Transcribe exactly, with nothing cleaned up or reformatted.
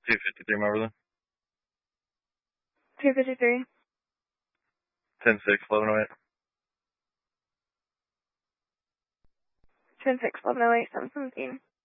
two fifty-three, Marley. two fifty-three. ten six, eleven oh eight. ten six, eleven oh eight, seven seventeen.